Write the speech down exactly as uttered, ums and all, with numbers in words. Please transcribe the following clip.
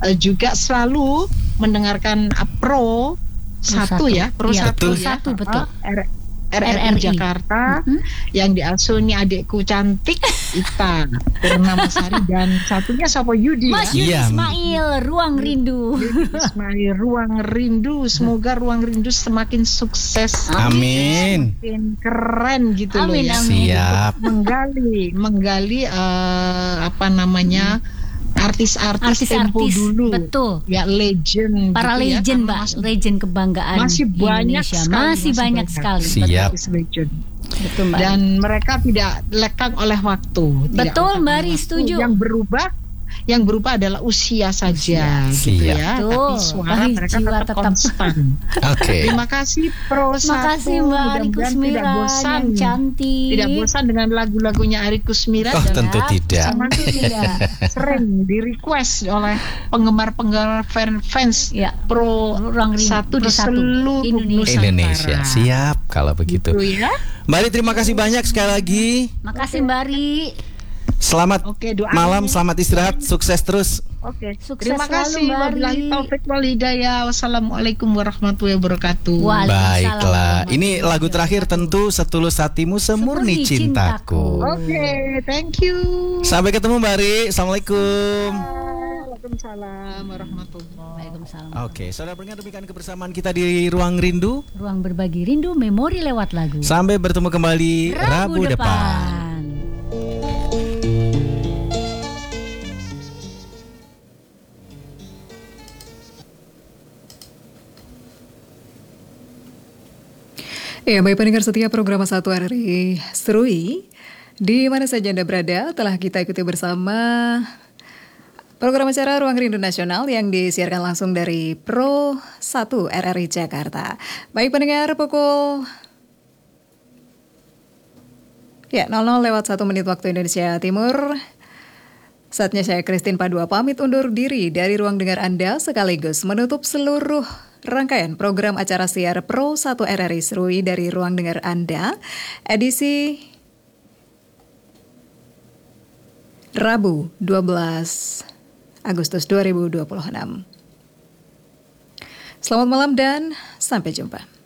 uh, juga selalu mendengarkan uh, Pro satu ya, Pro iya, satu ya, satu betul. R- R R I Jakarta, mm-hmm. yang diasuh ini adikku cantik Ita Purnamasari dan satunya Sopo Yudi Mas Yudi ya. Ismail, Ruang Rindu. Yudi Ismail, Ruang Rindu. Semoga Ruang Rindu semakin sukses. Amin. Semakin keren gitu amin, loh ya. Amin. Siap. Menggali, menggali uh, apa namanya? Artis-artis, artis-artis tempo dulu, betul, ya legend, para gitu legend, ya, Mbak, masih, legend kebanggaan masih banyak Indonesia, sekali, masih, masih banyak, banyak sekali, siap, legend, betul Mbak. Dan mereka tidak lekang oleh waktu, betul Mbak Ri, setuju. Yang berubah, yang berubah adalah usia saja, usia. Gitu siap. ya. Betul. Tapi suara Tapi mereka jiwa tetap, tetap konstan. Oke. Okay. Terima kasih Pro Terima satu. kasih Mbak Ari Kusmira tidak bosan, yang cantik. Tidak bosan dengan lagu-lagunya Ari Kusmira. Oh, dan tentu tidak. Semakin tidak sering di request oleh penggemar-penggemar fans ya. Pro Ruang satu Pro di seluruh Indonesia. Indonesia. Siap kalau begitu. Gitu ya. Mbak Ari, terima kasih banyak sekali lagi. Makasih Mbak Ari. Selamat Oke, malam, selamat istirahat, sukses terus. Oke, sukses terima selalu, kasih. Wabillahi taufik wal hidayah. Wassalamualaikum warahmatullahi wabarakatuh. Baiklah, ini lagu terakhir tentu Setulus Hatimu Semurni Cintaku. Oke, okay, thank you. Sampai ketemu Mbak Ari. Assalamualaikum. Waalaikumsalam warahmatullahi wabarakatuh. Oke, saudara pendengar, demikian kebersamaan kita di Ruang Rindu. Ruang berbagi rindu, memori lewat lagu. Sampai bertemu kembali Rabu, Rabu depan. depan. Ya, baik pendengar setia program satu R R I Serui, di mana saja Anda berada, telah kita ikuti bersama program acara Ruang Rindu Nasional yang disiarkan langsung dari Pro satu R R I Jakarta. Baik pendengar, pukul ya nol nol lewat satu menit waktu Indonesia Timur. Saatnya saya Christine Padua pamit undur diri dari ruang dengar Anda sekaligus menutup seluruh rangkaian program acara siar Pro satu R R I Serui dari ruang dengar Anda, edisi Rabu dua belas Agustus dua ribu dua puluh enam. Selamat malam dan sampai jumpa.